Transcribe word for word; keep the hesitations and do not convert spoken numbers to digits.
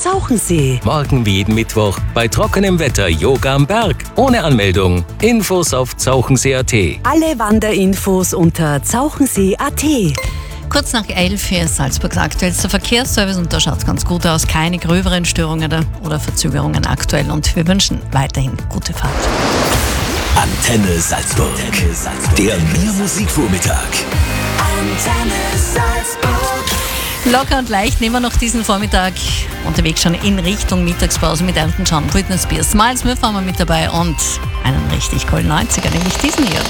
Zauchensee. Morgen wie jeden Mittwoch bei trockenem Wetter Yoga am Berg. Ohne Anmeldung. Infos auf zauchensee punkt at. Alle Wanderinfos unter zauchensee punkt at. Kurz nach elf hier ist Salzburgs aktuellster Verkehrsservice und da schaut es ganz gut aus. Keine gröberen Störungen oder Verzögerungen aktuell und wir wünschen weiterhin gute Fahrt. Antenne Salzburg. Antenne Salzburg. Der Mehr-Musik-Vormittag. Antenne Salzburg. Locker und leicht nehmen wir noch diesen Vormittag unterwegs schon in Richtung Mittagspause mit Elton John, Britney Spears, Miles Smith haben wir mit dabei und einen richtig coolen neunziger, nämlich diesen hier.